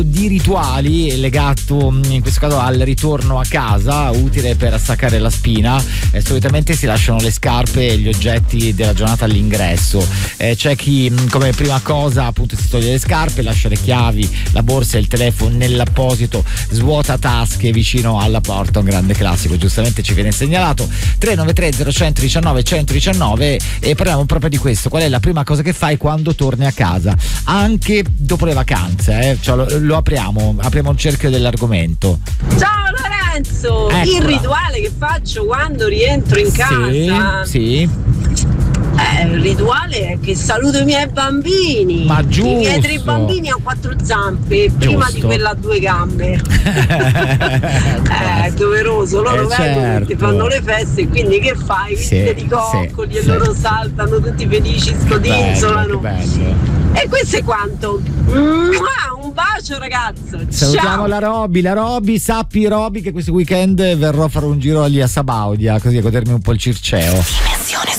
di rituali legato in questo caso al ritorno a casa, utile per staccare la spina. Solitamente si lasciano le scarpe e gli oggetti della giornata all'ingresso. C'è chi come prima cosa appunto si toglie le scarpe, lascia le chiavi, la borsa e il telefono nell'apposito svuota tasche vicino alla porta, un grande classico, giustamente ci viene segnalato. 393 0119 119 e parliamo proprio di questo. Qual è la prima cosa che fai quando torni a casa, anche dopo le vacanze? Cioè, lo apriamo il cerchio dell'argomento. Ciao Lorenzo, Eccola. Il rituale che faccio quando rientro in casa. Sì. Il rituale è che saluto i miei bambini. Ma giusto. I miei 3 bambini a 4 zampe, prima di quella a 2 gambe. È doveroso, loro vengono e ti fanno le feste, quindi che fai? Vestite di coccoli e loro saltano tutti felici, scodinzolano. Bello. E questo è quanto. Un bacio ragazzo. Salutiamo Ciao. la Roby, sappi Roby che questo weekend verrò a fare un giro lì a Sabaudia, così a godermi un po' il Circeo.